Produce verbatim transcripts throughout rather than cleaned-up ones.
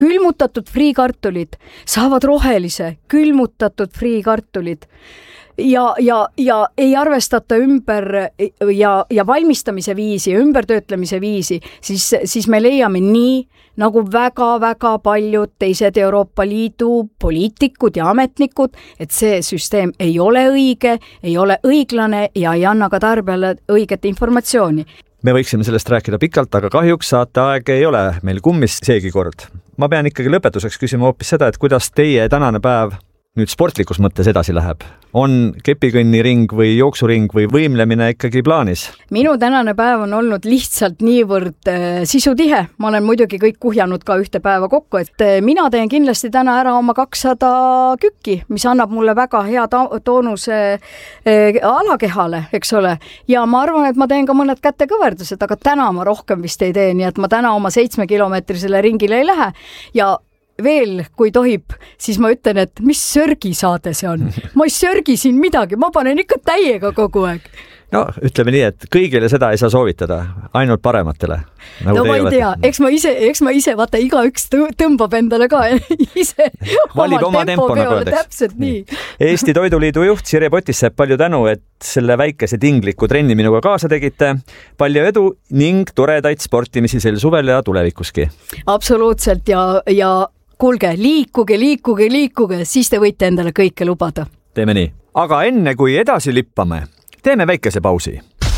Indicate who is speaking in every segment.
Speaker 1: külmutatud friikartulid saavad rohelise, külmutatud friikartulid. Ja, ja, ja ei arvestata ümber ja, ja valmistamise viisi, ümbertöötlemise viisi, siis, siis me leiame nii, nagu väga-väga paljud teised Euroopa Liidu poliitikud ja ametnikud, et see süsteem ei ole õige, ei ole õiglane ja ei anna ka tarbijale õiget informatsiooni.
Speaker 2: Me võiksime sellest rääkida pikalt, aga kahjuks saateaeg ei ole meil kummis seegi kord. Ma pean ikkagi lõpetuseks küsima hoopis seda, et kuidas teie tänane päev nüüd sportlikus mõttes edasi läheb. On kepikõnniring või jooksuring või võimlemine ikkagi plaanis?
Speaker 1: Minu tänane päev on olnud lihtsalt niivõrd äh, sisutihe. Ma olen muidugi kõik kuhjanud ka ühte päeva kokku, et äh, mina teen kindlasti täna ära oma kakssada kükki, mis annab mulle väga hea ta- toonuse äh, alakehale, eks ole. Ja ma arvan, et ma teen ka mõned kätekõverdused, aga täna ma rohkem vist ei tee, nii et ma täna oma seitsme kilomeetrisele ringile ei lähe ja veel, kui tohib, siis ma ütlen, et mis sörgisaade see on. Ma ei sörgi siin midagi, ma panen ikka täiega kogu aeg.
Speaker 2: No, ütleme nii, et kõigile seda ei saa soovitada, ainult parematele. Nagu
Speaker 1: no ma ei tea, eks ma ise, eks ma ise vaata, iga üks tõmbab endale ka ise
Speaker 2: valib oma tempo, nagu öeldeks.
Speaker 1: Täpselt nii.
Speaker 2: Eesti Toiduliidu juht Sirje Potissepp, palju tänu, et selle väikese tingliku trenni minuga kaasa tegite. Palju edu ning toredaid sportimisi sel suvel ja tulevikuski.
Speaker 1: Absoluutselt ja, ja kuulge, liikuge, liikuge, liikuge, siis te võite endale kõike lubada.
Speaker 2: Teeme nii. Aga enne kui edasi lippame, teeme väikese pausi.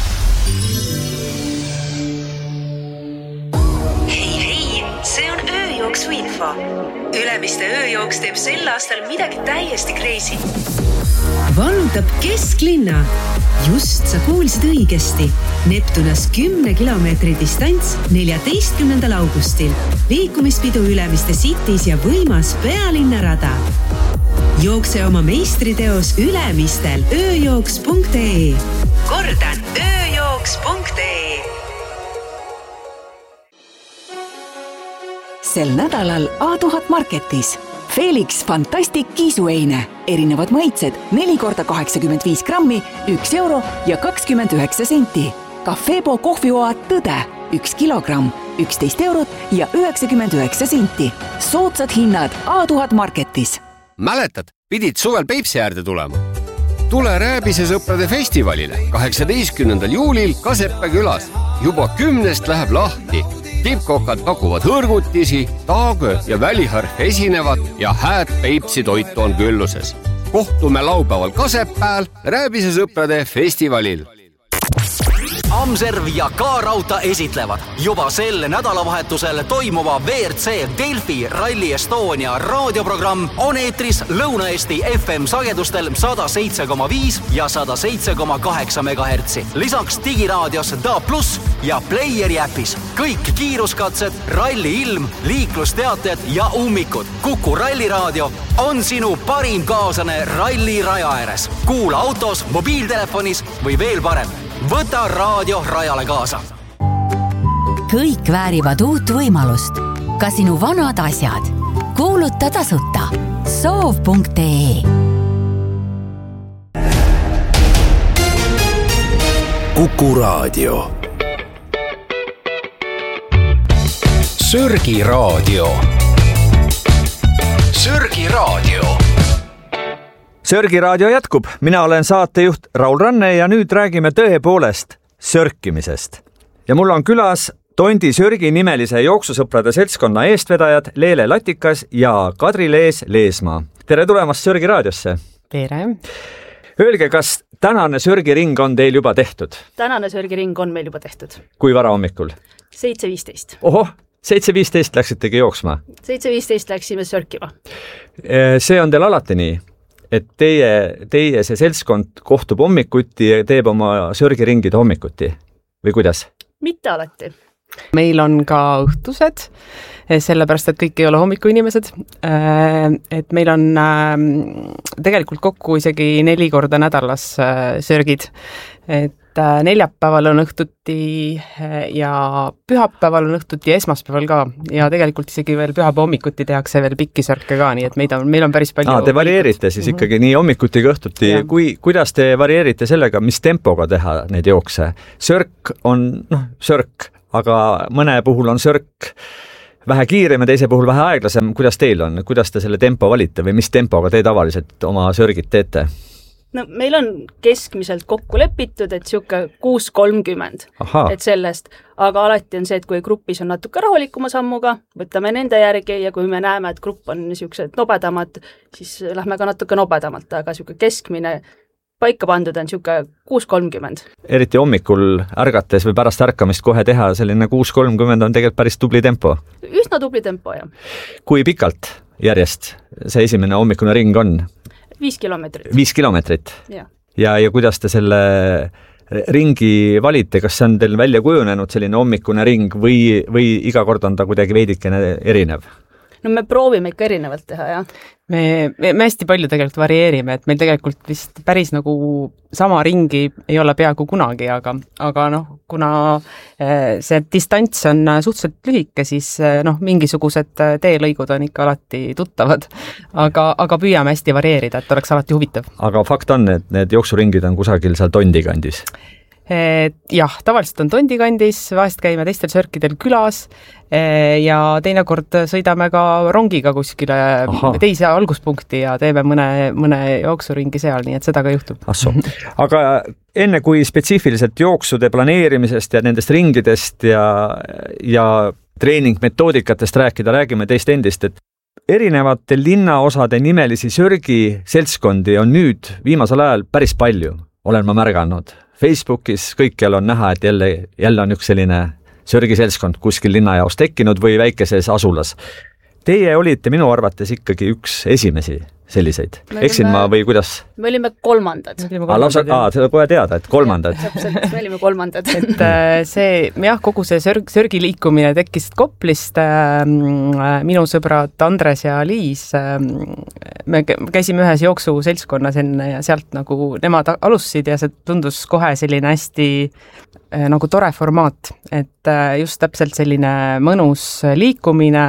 Speaker 3: Hei, hei, see on ööjooksu info. Ülemiste ööjooks teeb sel aastal midagi täiesti crazy. Vallutab kesklinna. Just sa kuulsid õigesti. Neptunas kümne kilomeetri distants neljateistkümnendal augustil. Liikumispidu Ülemiste Cities ja võimas pealinnarada. Jookse oma meistriteos Ülemistel ööjooks punkt ee. Kordan, ööjooks punkt ee.
Speaker 4: Sel nädalal A tuhat Marketis. Felix Fantastic kiisueine. Erinevad maitsed neli korda kaheksakümmend viis grammi, üks euro ja kakskümmend üheksa senti. Cafebo kohvioad Tõde, üks kilogramm, üksteist eurot ja üheksakümmend üheksa senti. Soodsad hinnad A tuhat Marketis.
Speaker 5: Mäletad, pidid suvel Peipsi äärde tulema? Tule Rääbise sõprade festivalile kaheksateistkümnendal juulil Kaseppe külas. Juba kümnest läheb lahti. Tippkokad pakuvad hõrgutisi, taagö ja väliharf esinevad ja hääd Peipsi toitu on külluses. Kohtume laupäeval Kasepääl Rääbise sõprade festivalil.
Speaker 6: Amserv ja K-Rauta esitlevad juba sel nädalavahetusel toimuva V R C Delfi Rally Estonia raadioprogramm on eetris Lõuna-Eesti F M sagedustel sada seitse koma viis ja sada seitse koma kaheksa megahertsi. Lisaks digiraadios D A plus ja Playeri äpis. Kõik kiiruskatsed, ralli ilm, liiklusteated ja ummikud. Kuku ralliraadio on sinu parim kaaslane ralli raja ääres. Kuula autos, mobiiltelefonis või veel parem. Võta raadio rajale kaasa.
Speaker 7: Kõik väärivad uut võimalust. Ka sinu vanad asjad. Kuuluta tasuta. soov punkt ee.
Speaker 8: Kuku raadio. Sörgi raadio. Sörgi raadio.
Speaker 2: Sörgi raadio jätkub. Mina olen saatejuht Raul Ranne ja nüüd räägime tõepoolest sörkimisest. Ja mul on külas Tondi Sörgi nimelise jooksusõprade seltskonna eestvedajad Leele Latikas ja Kadri Lees Leesmaa. Tere tulemast Sörgi raadiosse.
Speaker 9: Tere.
Speaker 2: Öelge, kas tänane sörgiring on teil juba tehtud?
Speaker 9: Tänane sörgiring on meil juba tehtud.
Speaker 2: Kui vara hommikul?
Speaker 9: seitse viisteist.
Speaker 2: Oho, seitse viisteist läksitegi jooksma?
Speaker 9: seitse viisteist läksime sörkima.
Speaker 2: See on teil alati nii, et teie, teie see seltskond kohtub hommikuti ja teeb oma sörgiringid hommikuti? Või kuidas?
Speaker 9: Mitte alati. Meil on ka õhtused, sellepärast, et kõik ei ole hommiku inimesed. Et meil on tegelikult kokku isegi neli korda nädalas sörgid. Et neljapäeval on õhtuti ja pühapäeval on õhtuti ja esmaspäeval ka. Ja tegelikult isegi veel pühapäeva hommikuti tehakse veel pikki sörke ka, nii et meil on, meil on päris palju.
Speaker 2: Aa, te varieerite siis mm-hmm. ikkagi nii hommikuti kui õhtuti. Kui, kuidas te varieerite sellega, mis tempoga teha neid jookse? Sörk on, noh, sörk, aga mõne puhul on sörk vähe kiirem ja teise puhul vähe aeglasem. Kuidas teil on? Kuidas te selle tempo valite või mis tempoga te tavaliselt oma sörgid teete?
Speaker 10: No meil on keskmiselt kokku lepitud, et siuke kuus kolmkümmend, et sellest, aga alati on see, et kui grupis on natuke rahulikuma sammuga, võtame nende järgi ja kui me näeme, et grupp on niisugused nobedamad, siis lähme ka natuke nobedamalt, aga siuke keskmine paika pandud on siuke kuus kolmkümmend.
Speaker 2: Eriti hommikul ärgates või pärast ärkamist kohe teha, selline kuus kolmkümmend on tegelikult päris tubli tempo.
Speaker 10: Üsna tubli tempo, jah.
Speaker 2: Kui pikalt järjest see esimene hommikune ring on?
Speaker 10: Viis kilomeetrit.
Speaker 2: Viis kilomeetrit?
Speaker 10: Ja.
Speaker 2: ja, ja kuidas te selle ringi valite, kas see on teil välja kujunenud selline hommikune ring või, või iga kord on ta kuidagi veidikene erinev?
Speaker 10: No me proovime ikka erinevalt teha, jah.
Speaker 9: Me, me, me hästi palju tegelikult varieerime, et meil tegelikult vist päris nagu sama ringi ei ole peaaegu kunagi, aga, aga noh, kuna see distants on suhteliselt lühike, siis noh, mingisugused teelõigud on ikka alati tuttavad, aga, aga püüame hästi varieerida, et oleks alati huvitav.
Speaker 2: Aga fakt on, et need jooksuringid on kusagil seal Tondi kandis?
Speaker 9: Et jah, tavaliselt on Tondi kandis, vahest käime teistel sörkidel külas ja teinekord sõidame ka rongiga kuskile Aha. teise alguspunkti ja teeme mõne, mõne jooksuringi seal, nii et seda ka juhtub.
Speaker 2: Asso. Aga enne kui spetsiifiliselt jooksude planeerimisest ja nendest ringidest ja, ja treeningmetoodikatest rääkida, räägime teist endist, et erinevate linnaosade nimelisi sörgi seltskondi on nüüd viimasel ajal päris palju, olen ma märganud. Facebookis kõikjal on näha, et jälle, jälle on üks selline sörgiseltskond kuskil linnajaos tekkinud või väikeses asulas. Teie olite minu arvates ikkagi üks esimesi selliseid. Eksin ma või kuidas?
Speaker 10: Me olime kolmandad.
Speaker 2: Aa, lausa, aa, seda kohe teada, et kolmandad.
Speaker 10: Ja, täpselt, me olime kolmandad.
Speaker 9: et see, jah, kogu see sörg, sörgi liikumine tekkis Koplist. Minu sõbrad Andres ja Liis, me käisime ühes jooksu seltskonnas enne ja sealt nagu nemad alustasid ja see tundus kohe selline hästi nagu tore formaat, et just täpselt selline mõnus liikumine,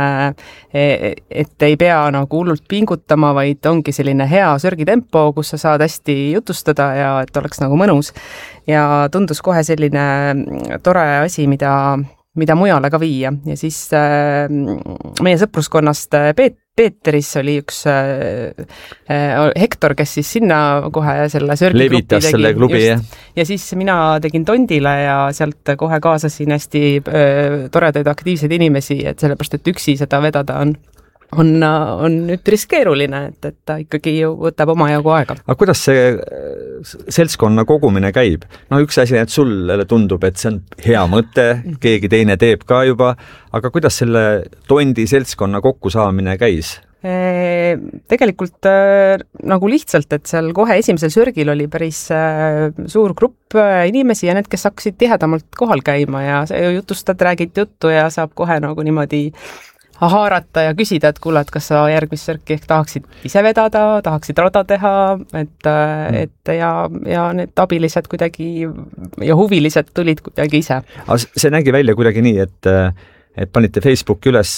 Speaker 9: et ei pea nagu hullult pingutama, vaid ongi selline hea sörgitempo, kus sa saad hästi jutustada ja et oleks nagu mõnus. Ja tundus kohe selline tore asi, mida, mida mujale ka viia. Ja siis äh, meie sõpruskonnast Peet, Peeteris oli üks äh, Hektor, kes siis sinna kohe selle sörgigrupi
Speaker 2: levitas selle klubi, jah.
Speaker 9: Ja siis mina tegin Tondile ja sealt kohe kaasasin hästi äh, toredaid aktiivseid inimesi, et sellepärast, et üksi seda vedada on on, on üpris keeruline, et, et ta ikkagi ju võtab oma jagu aega.
Speaker 2: Aga kuidas see seltskonna kogumine käib? No üks asi, et sulle tundub, et see on hea mõte, keegi teine teeb ka juba, aga kuidas selle Tondi seltskonna kokkusaamine käis?
Speaker 9: E, tegelikult äh, nagu lihtsalt, et seal kohe esimesel sörgil oli päris äh, suur grupp äh, inimesi ja need, kes hakkasid tihedamalt kohal käima ja jutustad, räägid juttu ja saab kohe nagu niimoodi haarata ja küsida, et kuule, et kas sa järgmist sörki ehk tahaksid ise vedada, tahaksid rada teha, et, mm. et ja, ja need abilised kuidagi ja huvilised tulid kuidagi ise.
Speaker 2: Aga see nägi välja kuidagi nii, et, et panite Facebooki üles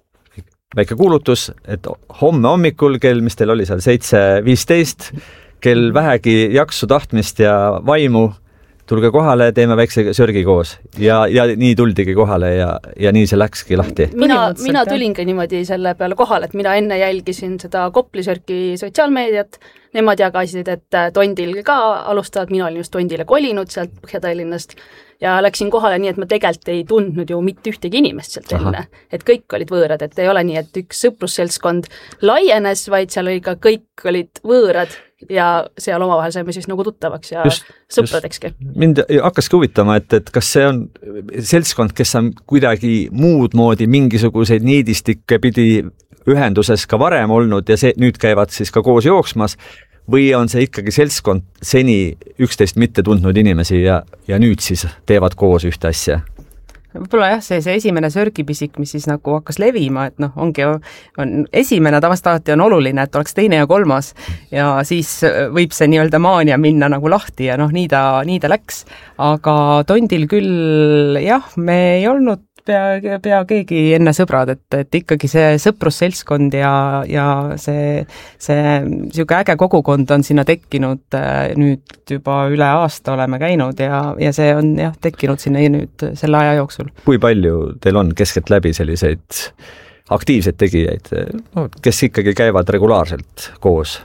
Speaker 2: väike kuulutus, et homme hommikul kell, mis teil oli seal seitse viisteist, kell vähegi jaksu tahtmist ja vaimu, tulge kohale, teeme väikse sörgi koos. Ja, ja nii tuldigi kohale ja, ja nii see läkski lahti.
Speaker 10: Mina, mina tulingi niimoodi selle peale kohale, et mina enne jälgisin seda Koplisörki sotsiaalmeediat. Nemad jagasid, et Tondil ka alustavad, mina olin just Tondile kolinud sealt Põhja-Tallinnast ja läksin kohale nii, et ma tegelikult ei tundnud ju mitte ühtegi inimest sealt enne. Et kõik olid võõrad, et ei ole nii, et üks sõprusseltskond laienes, vaid seal oli ka kõik olid võõrad ja seal omavahel saime siis nagu tuttavaks ja just, sõpradekski.
Speaker 2: Mind hakkaski huvitama, et, et kas see on seltskond, kes on kuidagi muud moodi mingisuguseid niidistikke pidi ühenduses ka varem olnud ja see, nüüd käivad siis ka koos jooksmas või on see ikkagi seltskond seni üksteist mitte tundnud inimesi ja, ja nüüd siis teevad koos ühte asja?
Speaker 9: Võib-olla jah, see, see esimene sörgipisik, mis siis nagu hakkas levima, et noh, ongi on esimene tavaliselt alati on oluline, et oleks teine ja kolmas ja siis võib see nii-öelda maania minna nagu lahti ja noh, nii ta, nii ta läks. Aga Tondil küll jah, me ei olnud pea, pea keegi enne sõbrad, et, et ikkagi see sõprusseltskond ja, ja see, see siuke äge kogukond on sinna tekkinud nüüd juba üle aasta oleme käinud ja, ja see on jah, tekkinud sinna nüüd selle aja jooksul.
Speaker 2: Kui palju teil on keskeltläbi selliseid aktiivseid tegijaid, kes ikkagi käivad regulaarselt koos?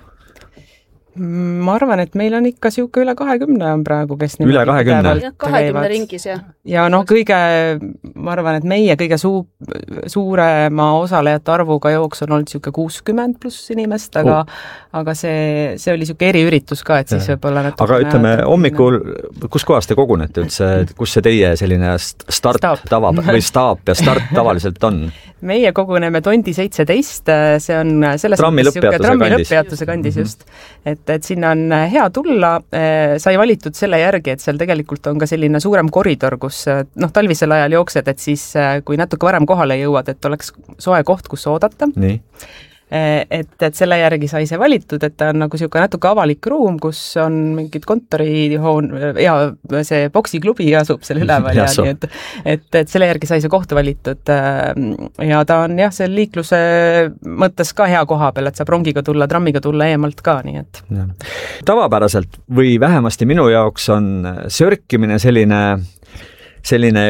Speaker 9: Ma arvan, et meil on ikka siuke üle kahekümne on praegu, kes
Speaker 2: üle kahekümne?
Speaker 10: kahekümne ringis, jah.
Speaker 9: Ja noh, kõige, ma arvan, et meie kõige suu, suurema osalejate arvuga jooks on olnud siuke kuuskümmend pluss inimest, aga, oh. aga see, see oli siuke eriüritus ka, et siis võib-olla natuke...
Speaker 2: Aga ütleme, hommikul, kus kohas te kogunete üldse, kus see teie selline start staap. Tava, või staap ja start tavaliselt on?
Speaker 9: Meie koguneme Tondi seitseteist, see on selles
Speaker 2: trammi
Speaker 9: lõpppeatuse kandis just, et et sinna on hea tulla, sai valitud selle järgi, et seal tegelikult on ka selline suurem koridor, kus noh, talvisel ajal jooksed, et siis kui natuke varem kohale jõuad, et oleks soe koht, kus oodata.
Speaker 2: Nii.
Speaker 9: Et, et selle järgi sai see valitud, et ta on nagu siuke natuke avalik ruum, kus on mingid kontorihoon ja see boksiklubi asub selle üleval ja nii, et, et, et selle järgi sai see koht valitud ja ta on jah, see liikluse mõttes ka hea koha peal, et saab rongiga tulla, trammiga tulla eemalt ka, nii et.
Speaker 2: Ja. Tavapäraselt või vähemasti minu jaoks on sörkimine selline, selline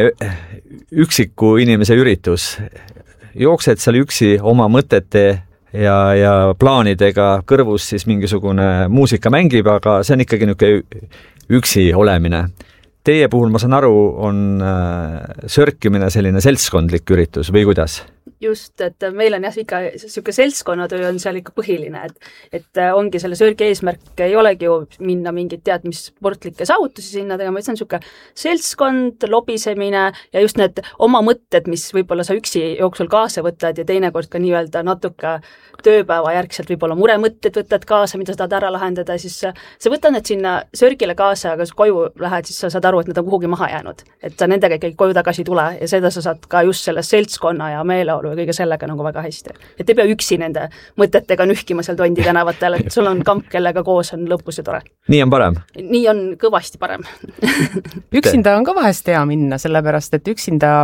Speaker 2: üksiku inimese üritus. Jooksed seal üksi oma mõtete ja, ja plaanidega kõrvus siis mingisugune muusika mängib, aga see on ikkagi niisugune üksi olemine. Teie puhul, ma saan aru, on sörkimine selline seltskondlik üritus või kuidas?
Speaker 10: Just, et meil on jah, ikka siuke seltskonnatöö on seal ikka põhiline, et, et ongi selle sörgi eesmärk ei olegi ju minna mingit tead, mis sportlikke saavutusi sinna tegema, et see on siuke seltskond, lobisemine ja just need oma mõtted, mis võib-olla sa üksi jooksul kaasa võtad ja teinekord ka nii-öelda natuke tööpäeva järgselt võib-olla muremõtted võtad kaasa, mida sa tahad ära lahendada, siis sa, sa võtad need sinna sörgile kaasa, aga koju lähed, siis sa saad aru, et nad on kuhugi maha jäänud. Et sa nendega ikkagi koju tagasi tule ja seda sa saad ka just selle seltskonna ja meeleolu ja kõige sellega nagu väga hästi. Et ei pea üksi nende mõtetega nühkima seal Tondi tänavatel, et sul on kamp, kellega koos on lõpus ja tore.
Speaker 2: Nii on parem?
Speaker 10: Nii on kõvasti parem.
Speaker 9: Üksinda on ka vahest hea minna, sellepärast et üksinda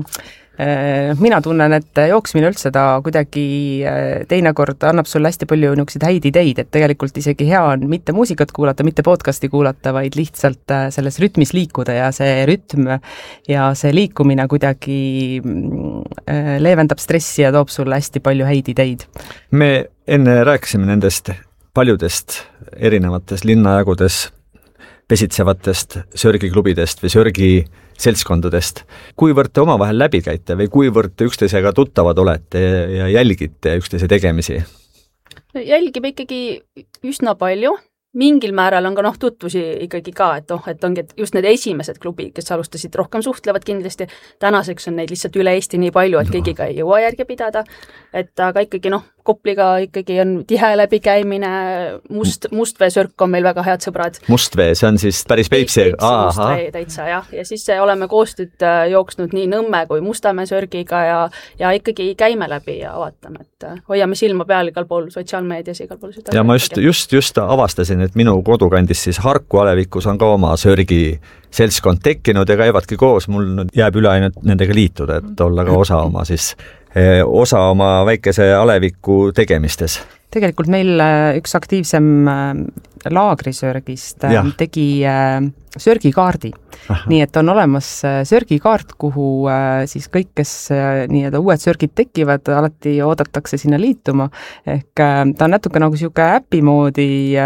Speaker 9: mina tunnen, et jooksmine üldse ta kuidagi teinekord annab sulle hästi palju niisuguseid häid ideid, et tegelikult isegi hea on mitte muusikat kuulata, mitte podcasti kuulata, vaid lihtsalt selles rütmis liikuda ja see rütm ja see liikumine kuidagi leevendab stressi ja toob sulle hästi palju häid ideid.
Speaker 2: Me enne rääkisime nendest paljudest erinevates linnajagudes pesitsevatest sörgiklubidest või sörgi seltskondadest. Kuivõrd te omavahel läbi käite või kuivõrd te üksteisega tuttavad olete ja jälgite üksteise tegemisi?
Speaker 10: Jälgime ikkagi üsna palju. Mingil määral on ka noh, tutvusi ikkagi ka, et oh, et ongi et just need esimesed klubid, kes alustasid rohkem suhtlevad kindlasti, tänaseks on neid lihtsalt üle Eesti nii palju, et kõigiga ei jõua järgi pidada, et aga ikkagi noh, Kopliga ikkagi on tihe läbikäimine, must, Mustveesörk on meil väga head sõbrad.
Speaker 2: Mustvee, see on siis päris Peipsi?
Speaker 10: Mustvee täitsa, jah. Ja siis oleme koostööd jooksnud nii Nõmme kui Mustamäe sörgiga ja, ja ikkagi käime läbi ja vaatame, et hoiame silma peal igal pool sotsiaalmeedias igal pool.
Speaker 2: Ja ma just, just, just avastasin, et minu kodukandis siis Harku alevikus on ka oma sörgi seltskond tekkinud ja käivadki koos, mul jääb üle ainult nendega liituda, et olla ka osa oma siis osa oma väikese aleviku tegemistes.
Speaker 9: Tegelikult meil üks aktiivsem laagrisörgist ja. tegi sörgikaardi. Aha. Nii et on olemas sörgikaart, kuhu siis kõik, kes nii-öelda uued sörgid tekivad, alati oodatakse sinna liituma. Ehk ta on natuke nagu siuke äpi moodi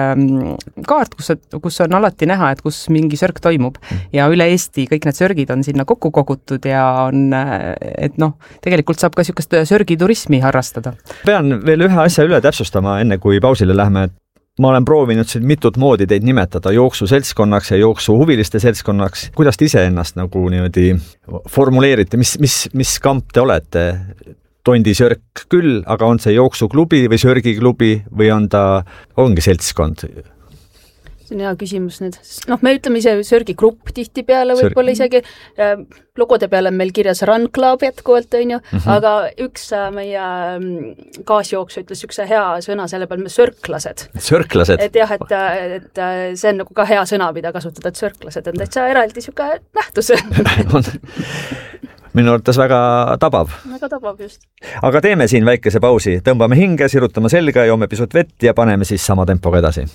Speaker 9: kaart, kus, kus on alati näha, et kus mingi sörg toimub. Ja üle Eesti kõik need sörgid on sinna kokku kogutud ja on, et noh, tegelikult saab ka siukest sörgiturismi harrastada.
Speaker 2: Pean veel ühe asja üle täpsustama, enne kui pausile lähme. Ma olen proovinud siin mitut moodi teid nimetada jooksu seltskonnaks ja jooksu huviliste seltskonnaks. Kuidas te ise ennast nagu niimoodi formuleerite, mis, mis, mis kamp te olete? Tondi sörk küll, aga on see jooksuklubi või sörgiklubi või on ta, ongi seltskond?
Speaker 10: See on hea küsimus nüüd. Noh, me ütleme ise sörgigrupp tihti peale, võib-olla isegi äh, logode peale on meil kirjas Run Club jätkuvalt, on ju, mm-hmm. aga üks äh, meie kaasjooksu ütles üks hea sõna selle peal, me sörklased.
Speaker 2: Sörklased?
Speaker 10: Et jah, et, et see on nagu ka hea sõna, mida kasutada, et sörklased on täitsa eraldi siuke nähtus.
Speaker 2: minu arvates väga tabav.
Speaker 10: Väga tabav just.
Speaker 2: Aga teeme siin väikese pausi, tõmbame hinge, sirutame selga, joome pisut vett ja paneme siis sama tempoga edasi.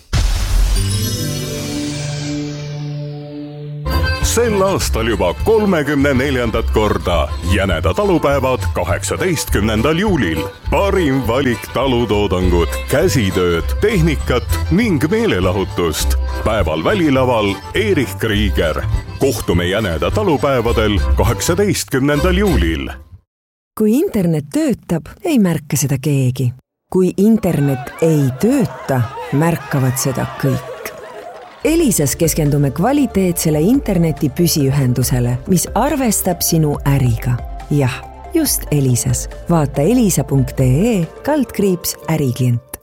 Speaker 11: Sel aastal juba kolmekümne neljandat korda Jäneda talupäevad kaheksateistkümnendal juulil. Parim valik talutoodangut, käsitööd, tehnikat ning meelelahutust. Päeval välilaval Erich Krieger. Kohtume Jäneda talupäevadel kaheksateistkümnendal juulil.
Speaker 12: Kui internet töötab, ei märka seda keegi. Kui internet ei tööta, märkavad seda kõik. Elisas keskendume kvaliteetsele interneti püsiühendusele, mis arvestab sinu äriga. Jah, just Elisas. Vaata elisa punkt ee kaldkriips äriklient.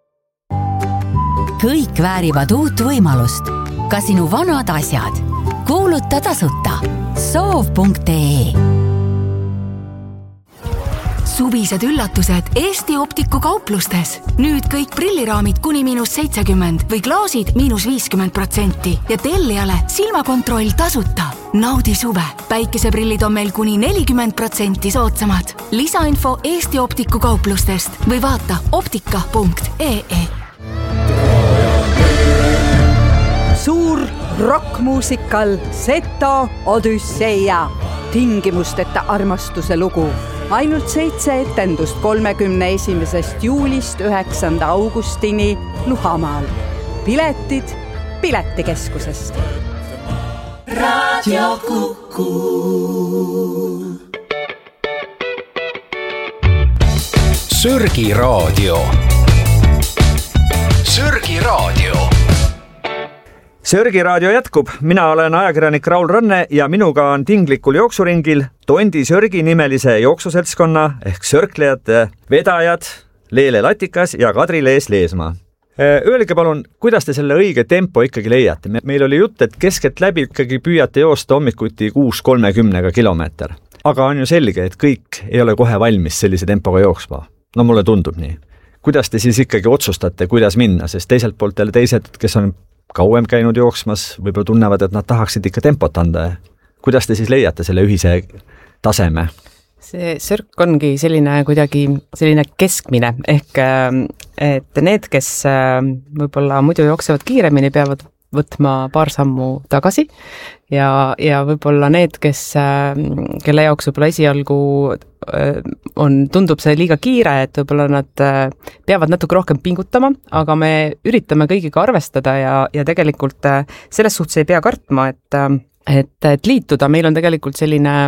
Speaker 7: Kõik väärivad uut võimalust. Ka sinu vanad asjad. Kuuluta tasuta. soov punkt ee Suvised üllatused Eesti Optiku kauplustes. Nüüd kõik prilliraamid kuni miinus seitsekümmend või klaasid miinus viiskümmend protsenti ja tellijale silmakontroll tasuta. Naudi suve. Päikeseprillid on meil kuni nelikümmend protsenti soodsamad. Lisainfo Eesti Optiku kauplustest või vaata optika punkt ee.
Speaker 13: Suur rockmuusikal Seto Odüsseia. Tingimusteta armastuse lugu. Ainult seitse etendust kolmekümne esimesest juulist üheksanda augustini Luhamaal. Piletid Piletikeskusest.
Speaker 14: Radio Kuku.
Speaker 8: Sörgi raadio. Sörgi raadio.
Speaker 2: Sörgi raadio jätkub, mina olen ajakirjanik Raul Ranne ja minuga on tinglikul jooksuringil Tondi Sörgi nimelise jooksuseltskonna ehk sörklejate vedajad Leele Latikas ja Kadri Lees-Leesmaa. Öelge palun, kuidas te selle õige tempo ikkagi leiate? Meil oli jutt, et keskelt läbi ikkagi püüate joosta hommikuti kuus kolmekümnega kilomeeter. Aga on ju selge, et kõik ei ole kohe valmis sellise tempoga jooksma. No mulle tundub nii. Kuidas te siis ikkagi otsustate, kuidas minna? Sest teiselt poolt jälle teised, kes on kauem käinud jooksmas, võib-olla tunnevad, et nad tahaksid ikka tempot anda. Kuidas te siis leiate selle ühise taseme?
Speaker 9: See sörk ongi selline kuidagi selline keskmine, ehk et need, kes võib-olla muidu jooksevad kiiremini, peavad võtma paar sammu tagasi ja, ja võib-olla need, kes, kelle jaoks võib-olla esialgu on, tundub see liiga kiire, et võib-olla nad peavad natuke rohkem pingutama, aga me üritame kõigiga arvestada ja, ja tegelikult selles suhtes ei pea kartma, et, et, et liituda. Meil on tegelikult selline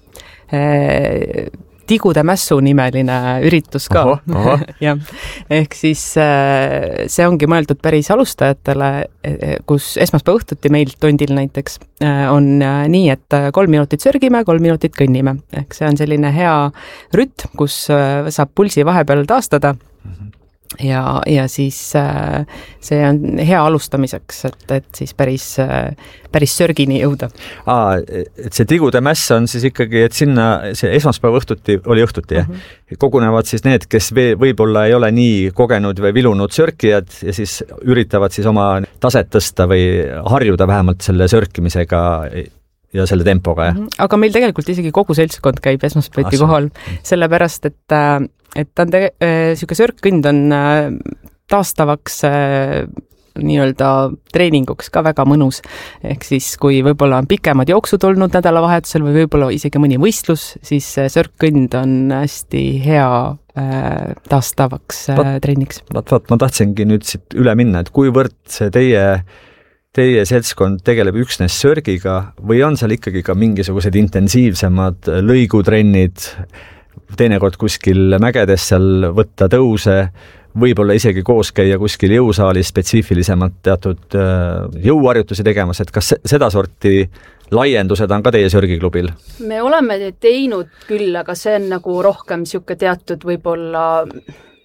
Speaker 9: eh, Tigude mässu nimeline üritus ka. Oho, oho. Ja, ehk siis see ongi mõeldud päris alustajatele, kus esmaspäeva õhtuti meil Tondil näiteks on nii, et kolm minutit sörgime, kolm minutit kõnnime. Ehk see on selline hea rütm, kus saab pulsi vahepeal taastada. Ja, ja siis see on hea alustamiseks, et, et siis päris, päris sörgini jõuda.
Speaker 2: Aa, et see Tigude mäss on siis ikkagi, et sinna see esmaspäeva õhtuti, oli õhtuti, uh -huh. kogunevad siis need, kes võib-olla ei ole nii kogenud või vilunud sörkijad ja siis üritavad siis oma taset tõsta või harjuda vähemalt selle sörkimisega ja selle tempoga. Ja?
Speaker 9: Aga meil tegelikult isegi kogu seltskond käib esmaspäeviti kohal, sellepärast, et et ta on tege-, siuke sörkkõnd on taastavaks nii-öelda treeninguks ka väga mõnus. Ehk siis, kui võib-olla on pikemad jooksud olnud nädalavahetusel või võib-olla isegi mõni võistlus, siis sörkkõnd on hästi hea taastavaks treeniks.
Speaker 2: Vaat, vaat, ma tahtsingi nüüd siit üle minna, et kuivõrd see teie Teie seltskond tegeleb üksnes sörgiga või on seal ikkagi ka mingisugused intensiivsemad lõigutrennid, teinekord kuskil mägedes seal võtta tõuse, võib-olla isegi koos käia kuskil jõusaalis spetsiifilisemalt teatud jõuharjutusi tegemas, et kas seda sorti laiendused on ka teie sörgiklubil?
Speaker 10: Me oleme teinud küll, aga see on nagu rohkem siuke teatud võib-olla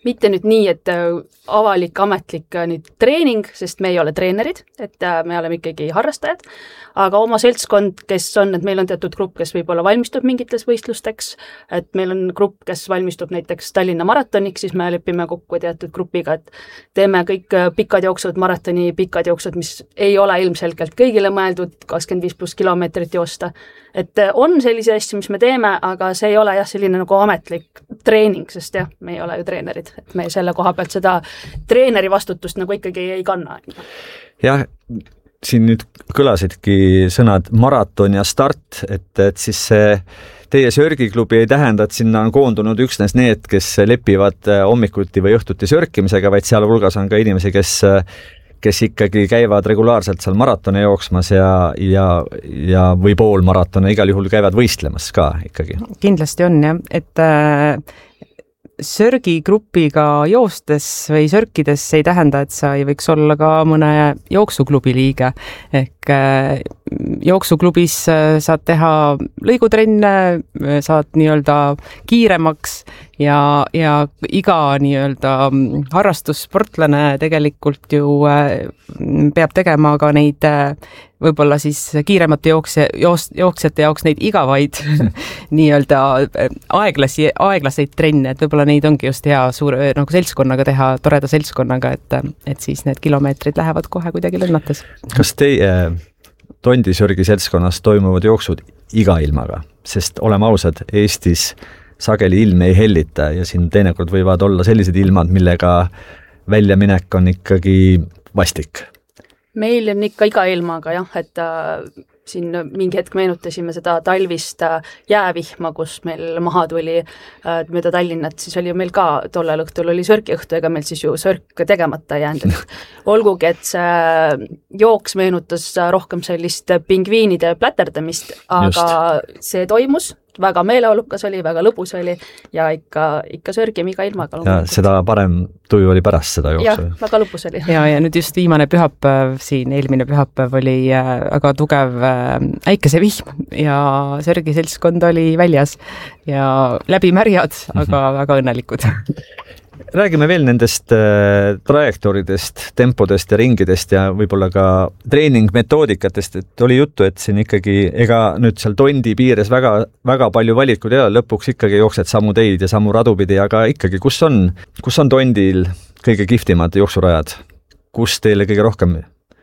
Speaker 10: mitte nüüd nii, et avalik, ametlik nüüd treening, sest me ei ole treenerid, et me oleme ikkagi harrastajad, aga oma seltskond, kes on, et meil on teatud grupp, kes võib-olla valmistub mingites võistlusteks, et meil on grupp, kes valmistub näiteks Tallinna maratoniks, siis me lepime kokku teatud grupiga, et teeme kõik pikad jooksud, maratoni pikad jooksud, mis ei ole ilmselgelt kõigile mõeldud, kakskümmend viis pluss kilomeetrit joosta. Et on sellise asju, mis me teeme, aga see ei ole jah selline nagu ametlik treening, sest jah, me ei ole ju treenerid, et me selle koha pealt seda treeneri vastutust nagu ikkagi ei kanna.
Speaker 2: Jah, siin nüüd kõlasidki sõnad maraton ja start, et, et siis see teie sörgiklubi ei tähenda, et sinna on koondunud üksnes need, kes lepivad hommikuti või õhtuti sörkimisega, vaid seal hulgas on ka inimesi, kes kes ikkagi käivad regulaarselt seal maratone jooksmas ja, ja, ja või pool maratone, igal juhul käivad võistlemas ka ikkagi.
Speaker 9: Kindlasti on jah, et äh, sörgigrupiga joostes või sörkides ei tähenda, et sa ei võiks olla ka mõne jooksuklubi liige. Ehk äh, jooksuklubis äh, saad teha lõigutrenne, saad nii-öelda kiiremaks ja, ja iga nii-öelda harrastussportlane tegelikult ju äh, peab tegema ka neid äh, võib-olla siis kiiremate jooksja, joos, jooksjate jaoks neid igavaid nii-öelda aeglasi, aeglaseid trenne, et võib-olla neid ongi just hea suure nagu seltskonnaga teha, toreda seltskonnaga, et, et siis need kilomeetrid lähevad kohe kuidagi lennates.
Speaker 2: Kas teie Tondisörgi seltskonnas toimuvad jooksud iga ilmaga? Sest oleme ausad, Eestis sageli ilm ei hellita ja siin teinekord võivad olla sellised ilmad, millega väljaminek on ikkagi vastik.
Speaker 10: Meil on ikka iga ilmaga jah, et äh, siin mingi hetk meenutasime seda talvist äh, jäävihma, kus meil maha tuli äh, mööda Tallinnat, siis oli meil ka tollel õhtul oli sörkiõhtu, ega meil siis ju sörk tegemata jäänud. Olgugi, et see jooks meenutas rohkem sellist pingviinide pläterdamist, aga Just. see toimus. Väga meeleolukas oli, väga lõbus oli ja ikka, ikka sörgime iga ilmaga.
Speaker 2: Ja seda parem tuju oli pärast seda jooksu.
Speaker 10: Jah, väga lõbus oli.
Speaker 9: Ja, ja nüüd just viimane pühapäev siin, eelmine pühapäev oli väga tugev äikesevihm ja sörgi seltskond oli väljas ja läbi märjad, aga mm-hmm. väga õnnelikud.
Speaker 2: Räägime veel nendest äh, trajektooridest, tempodest ja ringidest ja võib-olla ka treeningmetoodikatest, et oli juttu, et siin ikkagi ega nüüd seal Tondi piires väga, väga palju valikud ja lõpuks ikkagi jooksed samu teid ja samu radupidi, aga ikkagi, kus on, kus on Tondil kõige kihvtimad jooksurajad? Kus teile kõige rohkem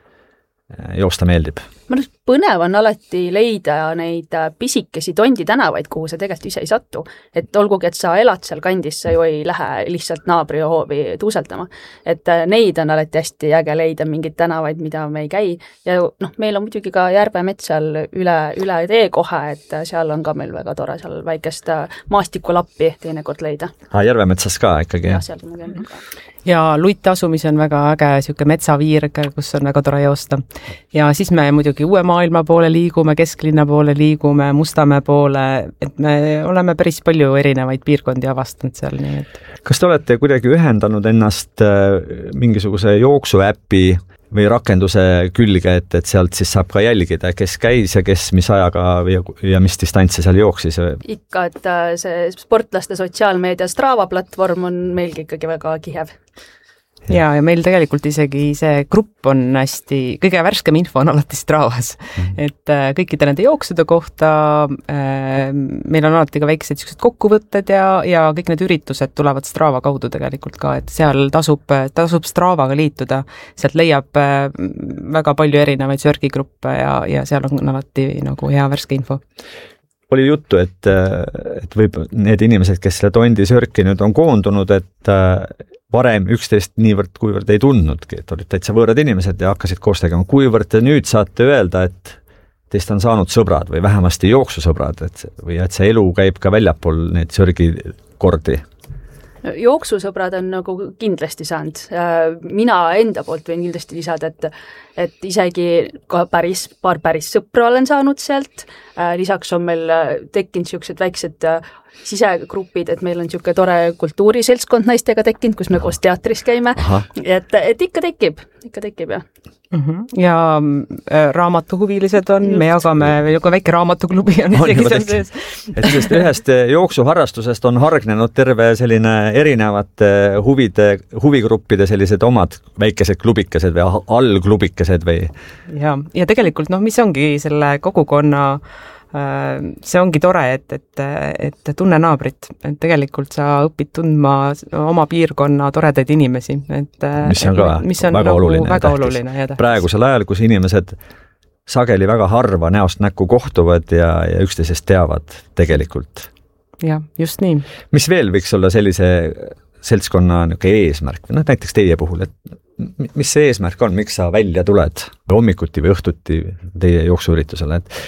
Speaker 2: joosta meeldib?
Speaker 10: Ma nüüd põnev on alati leida neid pisikesi Tondi tänavaid, kuhu sa tegelikult ise ei satu. Et olgugi, et sa elad seal kandis, sa ju ei lähe lihtsalt naabri hoovi tuuseldama. Et neid on alati hästi äge leida mingeid tänavaid, mida me ei käi. Ja noh, meil on muidugi ka Järvemets seal üle, üle tee kohe, et seal on ka meil väga tore seal väikest maastikulappi teinekord leida.
Speaker 2: Ah, Järvemetsas ka ikkagi?
Speaker 10: Ja, seal on ka.
Speaker 9: Ja Luitasumis on väga äge siuke metsaviirg, kus on väga tore joosta. Ja siis me muidugi uue maailma poole liigume, kesklinna poole liigume, Mustamäe poole, et me oleme päris palju erinevaid piirkondi avastanud seal. Nii et...
Speaker 2: Kas te olete kuidagi ühendanud ennast mingisuguse jooksuäppi või rakenduse külge, et, et sealt siis saab ka jälgida, kes käis ja kes mis ajaga ja, ja mis distantsi seal jooksis?
Speaker 10: Ikka, et see sportlaste sotsiaalmeedia Strava platvorm on meilgi ikkagi väga kihev.
Speaker 9: Ja, ja meil tegelikult isegi see grupp on hästi, kõige värskem info on alati Stravas, mm-hmm. et äh, kõikide nende jooksude kohta äh, meil on alati ka väiksed sellised kokkuvõtted ja, ja kõik need üritused tulevad Strava kaudu tegelikult ka, et seal tasub, tasub Stravaga liituda, sealt leiab äh, väga palju erinevaid sörgigruppe ja, ja seal on alati nagu hea värske info.
Speaker 2: Oli juttu, et, et võib need inimesed, kes selle Tondi sörki nüüd on koondunud, et varem üksteist niivõrd, kuivõrd ei tundnudki, et olid täitsa võõrad inimesed ja hakkasid koos tegema. Kuivõrd te nüüd saate öelda, et teist on saanud sõbrad või vähemasti jooksusõbrad, et, või et see elu käib ka väljapool neid sörgikordi?
Speaker 10: Jooksusõbrad on nagu kindlasti saanud. Mina enda poolt võin kindlasti lisada, et, et isegi ka päris, paar päris sõpra olen saanud sealt. Lisaks on meil tekkinud sellised väiksed sisegrupid, et meil on niisugune tore kultuuriseltskond naistega tekkinud, kus me koos teatris käime, et, et ikka tekib, ikka tekib, jah.
Speaker 9: Mm-hmm. Ja äh, raamatuhuvilised on, just. Me jagame, ka väike raamatuklubi on isegi seal sees.
Speaker 2: Et sellest ühest jooksuharrastusest on hargnenud terve selline erinevate huvide, huvigruppide sellised omad väikesed klubikesed või allklubikesed või?
Speaker 9: Ja, ja tegelikult, noh, mis ongi selle kogukonna see ongi tore, et, et, et tunne naabrit, et tegelikult sa õpid tundma oma piirkonna toredaid inimesi, et
Speaker 2: mis on ka
Speaker 9: mis on
Speaker 2: väga
Speaker 9: nagu
Speaker 2: oluline,
Speaker 9: väga oluline ja tähtis.
Speaker 2: Praegusel ajal, kus inimesed sageli väga harva näost näkku kohtuvad ja, ja üksteisest teavad tegelikult.
Speaker 9: Ja, just nii.
Speaker 2: Mis veel võiks olla sellise seltskonna eesmärk, no näiteks teie puhul, et mis see eesmärk on, miks sa välja tuled hommikuti või õhtuti teie jooksuüritusele, et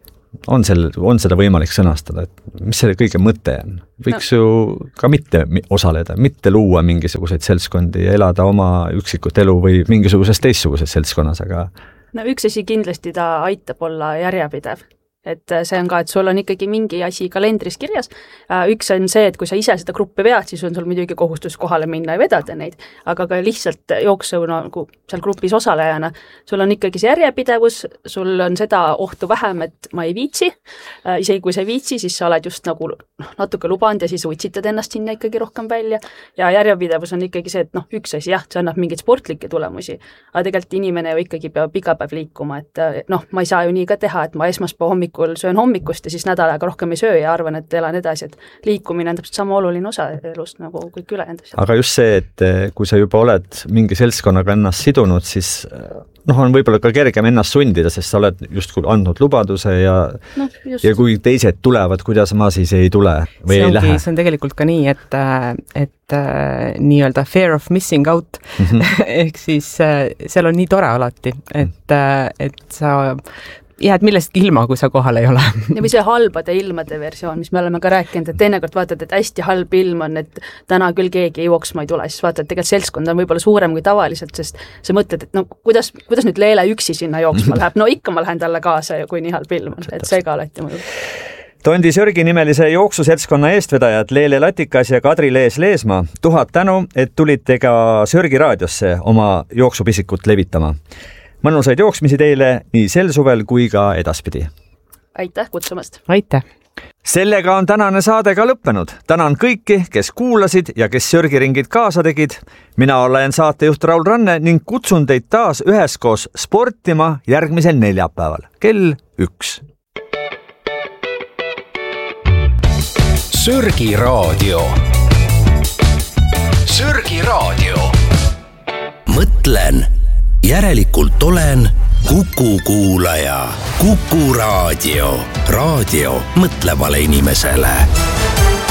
Speaker 2: on, sel, on seda võimalik sõnastada, et mis selle kõige mõte on? Võiks no. ju ka mitte osaleda, mitte luua mingisuguseid seltskondi ja elada oma üksikut elu või mingisuguses teistsuguses seltskonnas, aga
Speaker 10: no üks asi kindlasti ta aitab olla järjepidev. Et see on ka, et sul on ikkagi mingi asi kalendris kirjas. Üks on see, et kui sa ise seda gruppi vead, siis on sul muidugi kohustus kohale minna ja vedada neid, aga ka lihtsalt jooksuna nagu seal grupis osalejana, sul on ikkagi see järjepidevus, sul on seda ohtu vähem, et ma ei viitsi. Isegi kui sa ei viitsi, siis sa oled just nagu natuke lubanud ja siis uitsitad ennast sinna ikkagi rohkem välja. Ja järjepidevus on ikkagi see, et noh, üks asi, jah, see annab mingeid sportlikke tulemusi, aga tegelikult inimene ju ikkagi peab iga päev liikuma, et noh, ma ei saa ju nii ka teha, et ma esmaspäeva hommikul söön hommikust ja siis nädalaga rohkem ei söö ja arvan, et elan edasi, et liikumine on täpselt sama oluline osa elust nagu kõik ülejäänud.
Speaker 2: Aga just see, et kui sa juba oled mingi seltskonnaga ennast sidunud, siis noh, on võib-olla ka kergem ennast sundida, sest sa oled just andnud lubaduse ja, no, ja kui teised tulevad, kuidas ma siis ei tule või
Speaker 9: see
Speaker 2: ei
Speaker 9: ongi,
Speaker 2: lähe.
Speaker 9: See on tegelikult ka nii, et, et nii-öelda fear of missing out mm-hmm. ehk siis seal on nii tore alati, et, et sa jääd millestki ilma, kui sa kohal ei ole.
Speaker 10: Ja või see halbade ilmade versioon, mis me oleme ka rääkinud, et teinekord vaatad, et hästi halb ilm on, et täna küll keegi jooksma ei tule, siis vaatad, et tegelikult seltskond on võib-olla suurem kui tavaliselt, sest sa mõtled, et no kuidas, kuidas nüüd Leele üksi sinna jooksma läheb, no ikka ma lähen talle kaasa, kui nii halb ilm on, et see ka alati mõjub.
Speaker 2: Tondi Sörgi nimelise jooksuseltskonna eestvedajad Leele Latikas ja Kadri Lees-Leesmaa, tuhat tänu, et tulite ka Sörgi raadiosse oma jooksupisikut levitama. Mõnusaid jooksmisi teile nii sel suvel kui ka edaspidi.
Speaker 10: Aitäh kutsumast.
Speaker 9: Aitäh.
Speaker 2: Sellega on tänane saade ka lõppenud. Tänan kõiki, kes kuulasid ja kes Sörgiringid kaasa tegid. Mina olen saatejuht Raul Ranne ning kutsun teid taas üheskoos sportima järgmisel neljapäeval. Kell üks.
Speaker 8: Sörgi raadio. Sörgi raadio. Mõtlen. Järelikult olen Kuku kuulaja. Kuku raadio. Raadio mõtlevale inimesele.